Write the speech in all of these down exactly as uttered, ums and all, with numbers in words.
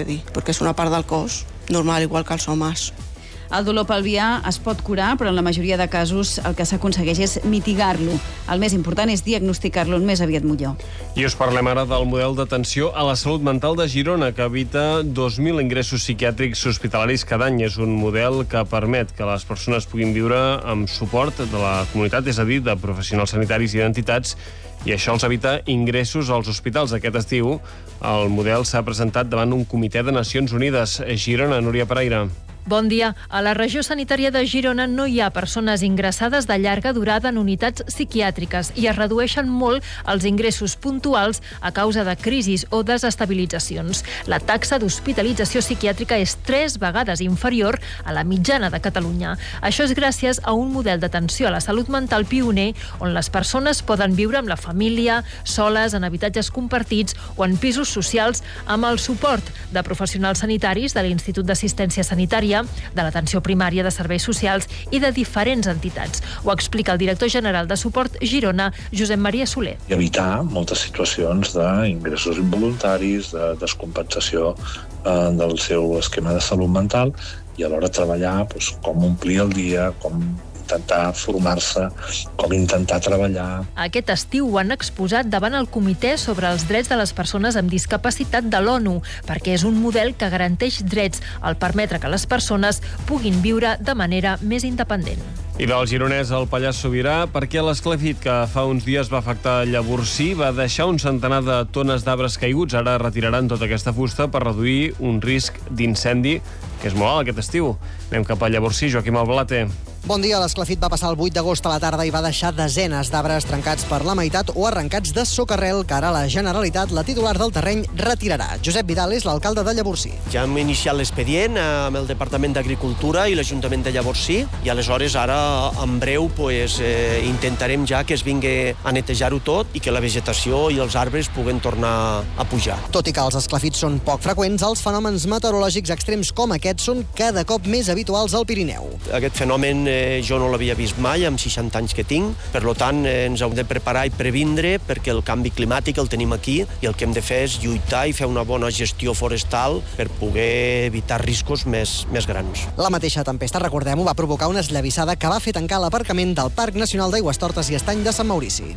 de dir, perquè és una part del cos normal, igual que els homes. El dolor pelvià es pot curar, però en la majoria de casos el que s'aconsegueix és mitigar-lo. El més important és diagnosticar-lo el més aviat millor. I us parlem ara del model d'atenció a la salut mental de Girona, que evita dos mil ingressos psiquiàtrics hospitalaris cada any. És un model que permet que les persones puguin viure amb suport de la comunitat, és a dir, de professionals sanitaris i d'entitats, i això els evita ingressos als hospitals. Aquest estiu el model s'ha presentat davant un comitè de Nacions Unides. Girona, Núria Pereira. Bon dia. A la regió sanitària de Girona no hi ha persones ingressades de llarga durada en unitats psiquiàtriques i es redueixen molt els ingressos puntuals a causa de crisis o desestabilitzacions. La taxa d'hospitalització psiquiàtrica és tres vegades inferior a la mitjana de Catalunya. Això és gràcies a un model d'atenció a la salut mental pioner on les persones poden viure amb la família, soles, en habitatges compartits o en pisos socials amb el suport de professionals sanitaris de l'Institut d'Assistència Sanitària, de l'atenció primària de serveis socials i de diferents entitats. Ho explica el director general de Suport Girona, Josep Maria Soler. I evitar moltes situacions d'ingressos involuntaris, de descompensació eh, del seu esquema de salut mental i alhora treballar doncs, com omplir el dia, com intentar formar-se, com intentar treballar. Aquest estiu ho han exposat davant el Comitè sobre els drets de les persones amb discapacitat de l'ONU, perquè és un model que garanteix drets al permetre que les persones puguin viure de manera més independent. I del gironès al Pallars Sobirà, perquè l'esclafit que fa uns dies va afectar Llavorsí va deixar un centenar de tones d'arbres caiguts. Ara retiraran tota aquesta fusta per reduir un risc d'incendi que és molt alt aquest estiu. Anem cap a Llavorsí, Joaquim Albalate. Bon dia, l'esclafit va passar el vuit d'agost a la tarda i va deixar desenes d'arbres trencats per la meitat o arrencats de socarrel que ara la Generalitat, la titular del terreny, retirarà. Josep Vidal és l'alcalde de Llavorsí. Ja hem iniciat l'expedient amb el Departament d'Agricultura i l'Ajuntament de Llavorsí i aleshores ara en breu pues, eh, intentarem ja que es vingui a netejar-ho tot i que la vegetació i els arbres puguen tornar a pujar. Tot i que els esclafits són poc freqüents, els fenòmens meteorològics extrems com aquests són cada cop més habituals al Pirineu. Aquest fenomen eh, jo no l'havia vist mai amb seixanta anys que tinc, per tant eh, ens hem de preparar i previndre perquè el canvi climàtic el tenim aquí i el que hem de fer és lluitar i fer una bona gestió forestal per poder evitar riscos més, més grans. La mateixa tempesta, recordem-ho, va provocar una esllavissada que va fer tancar l'aparcament del Parc Nacional d'Aigüestortes i Estany de Sant Maurici.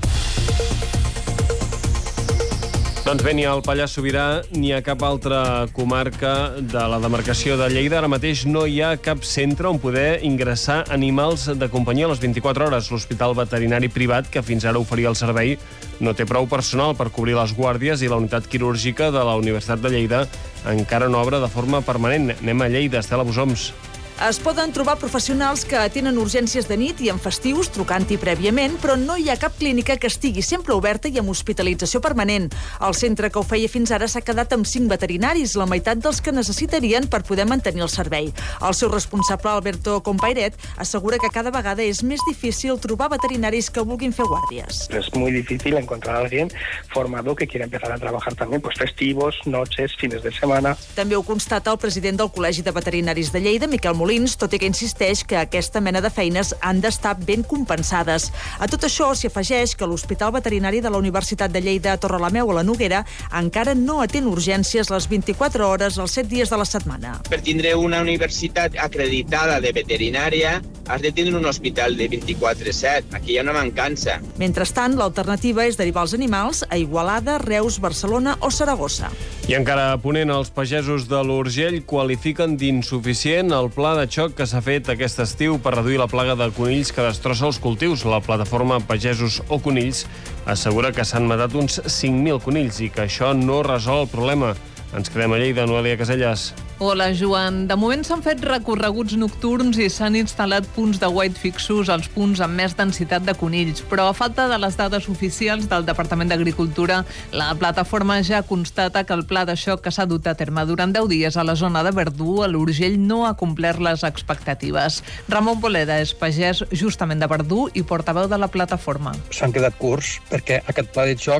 Doncs bé, ni al Pallars Sobirà ni a cap altra comarca de la demarcació de Lleida ara mateix no hi ha cap centre on poder ingressar animals de companyia a les vint-i-quatre hores. L'hospital veterinari privat, que fins ara oferia el servei, no té prou personal per cobrir les guàrdies i la unitat quirúrgica de la Universitat de Lleida encara no obre de forma permanent. Anem a Lleida, Estela Bosoms. Es poden trobar professionals que atenen urgències de nit i en festius, trucant-hi prèviament, però no hi ha cap clínica que estigui sempre oberta i amb hospitalització permanent. El centre que ho feia fins ara s'ha quedat amb cinc veterinaris, la meitat dels que necessitarien per poder mantenir el servei. El seu responsable, Alberto Compairet, assegura que cada vegada és més difícil trobar veterinaris que vulguin fer guàrdies. Es muy difícil encontrar a alguien formado que quiera empezar a trabajar también pues festivos, noches, fines de semana. També ho constata el president del Col·legi de Veterinaris de Lleida, Miquel Molins, tot i que insisteix que aquesta mena de feines han d'estar ben compensades. A tot això s'hi afegeix que l'Hospital Veterinari de la Universitat de Lleida a Torrelameu a la Noguera encara no atén urgències les vint-i-quatre hores els set dies de la setmana. Per tindre una universitat acreditada de veterinària has de tindre un hospital de vint-i-quatre set. Aquí hi ha una mancança. Mentrestant, l'alternativa és derivar els animals a Igualada, Reus, Barcelona o Saragossa. I encara a Ponent, els pagesos de l'Urgell qualifiquen d'insuficient el pla de xoc que s'ha fet aquest estiu per reduir la plaga de conills que destrossa els cultius. La plataforma Pagesos o Conills assegura que s'han matat uns cinc mil conills i que això no resol el problema. Ens quedem a Lleida, Noelia Casellas. Hola, Joan. De moment s'han fet recorreguts nocturns i s'han instal·lat punts de guait fixos als punts amb més densitat de conills, però a falta de les dades oficials del Departament d'Agricultura, la plataforma ja constata que el pla de xoc que s'ha dut a terme durant deu dies a la zona de Verdú, a l'Urgell, no ha complert les expectatives. Ramon Boleda és pagès justament de Verdú i portaveu de la plataforma. S'han quedat curts perquè aquest pla de xoc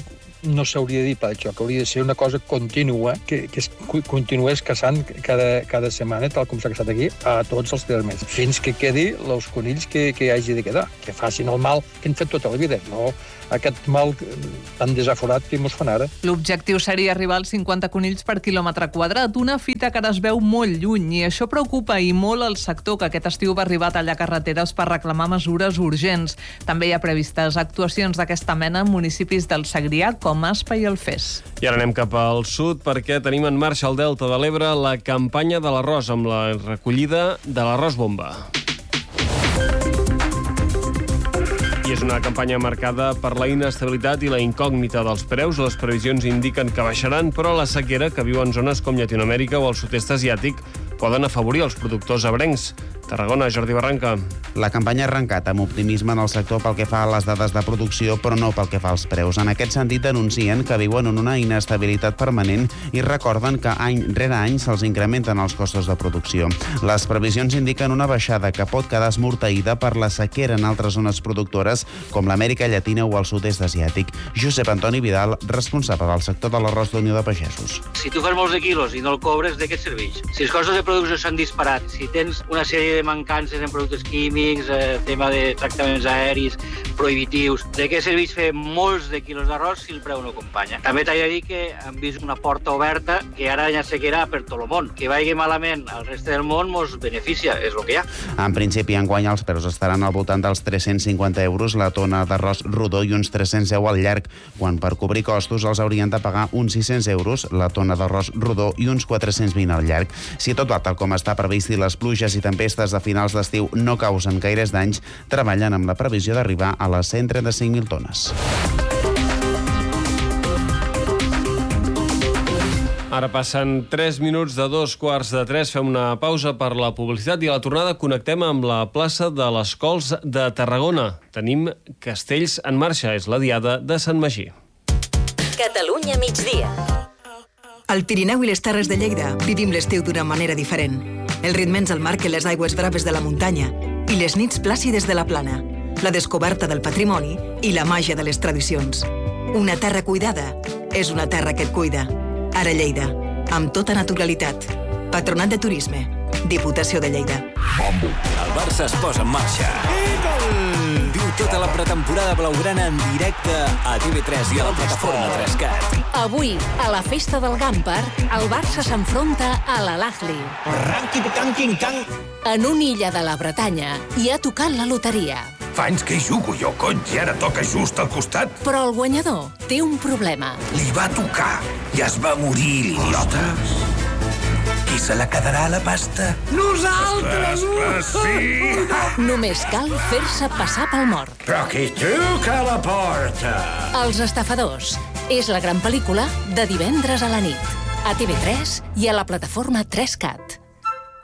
no s'hauria de dir per això, que hauria de ser una cosa contínua, que, que es continués caçant cada, cada setmana, tal com s'ha caçat aquí, a tots els termes, fins que quedi els conills que, que hi hagi de quedar, que facin el mal que han fet tota la vida, no aquest mal tan desaforat que mos fan ara. L'objectiu seria arribar als cinquanta conills per quilòmetre quadrat, una fita que ara es veu molt lluny, i això preocupa i molt el sector, que aquest estiu va arribar a tallar carreteres per reclamar mesures urgents. També hi ha previstes actuacions d'aquesta mena en municipis del Segrià, com Aspa i Alfés. I ara anem cap al sud, perquè tenim en marxa al Delta de l'Ebre la campanya de l'arròs, amb la recollida de l'arròs bomba. I és una campanya marcada per la inestabilitat i la incògnita dels preus. Les previsions indiquen que baixaran, però la sequera que viu en zones com Llatinoamèrica o el sud-est asiàtic poden afavorir els productors ebrencs. Tarragona, Jordi Barranca. La campanya ha arrencat amb optimisme en el sector pel que fa a les dades de producció, però no pel que fa als preus. En aquest sentit, denuncien que viuen en una inestabilitat permanent i recorden que any rere any se'ls incrementen els costos de producció. Les previsions indiquen una baixada que pot quedar esmorteïda per la sequera en altres zones productores, com l'Amèrica Llatina o el sud-est asiàtic. Josep Antoni Vidal, responsable del sector de l'arròs d'Unió de Pagesos. Si tu fas molts de quilos i no el cobres, de què et serveix? Si els costos de producció s'han disparat, si tens una sèrie de mancances en productes químics, eh, tema de tractaments aeris, prohibitius, de què serveix fer molts de quilos d'arròs si el preu no acompanya? També t'he de dir que hem vist una porta oberta que ara ja sequerà per tot el món. Que vagi malament al reste del món mos beneficia, és el que hi ha. En principi, enguany els preus estaran al voltant dels tres-cents cinquanta euros la tona d'arròs rodó i uns tres-cents deu al llarg, quan per cobrir costos els haurien de pagar uns sis-cents euros la tona d'arròs rodó i uns quatre-cents vint al llarg. Si tot va tal com està previst i les pluges i tempestes de finals d'estiu no causen gaires danys, treballen amb la previsió d'arribar a les cent trenta-cinc mil tones. Ara passen tres minuts de dos quarts de tres. Fem una pausa per la publicitat i a la tornada connectem amb la plaça de les Cols de Tarragona. Tenim Castells en marxa. És la diada de Sant Magí. Catalunya migdia. Al Pirineu i les Terres de Lleida vivim l'estiu d'una manera diferent. El ritme ens el marquen les aigües braves de la muntanya i les nits plàcides de la plana, la descoberta del patrimoni i la màgia de les tradicions. Una terra cuidada és una terra que et cuida. Ara Lleida, amb tota naturalitat. Patronat de Turisme, Diputació de Lleida. El Barça es posa en marxa. Viu tota la pretemporada blaugrana en directe a T V tres i a la plataforma tres cat. Avui, a la festa del Gàmper, el Barça s'enfronta a l'Al-Ahly. En una illa de la Bretanya hi ha tocat la loteria. Fa anys que hi jugo jo, cony, i ara toca just al costat. Però el guanyador té un problema. Li va tocar i es va morir, l'idiota. Qui se la quedarà a la pasta? Nosaltres! Esclar, sí! Només cal fer-se passar pel mort. Però qui truca a la porta? Els estafadors. És la gran pel·lícula de divendres a la nit. A T V tres i a la plataforma tres cat.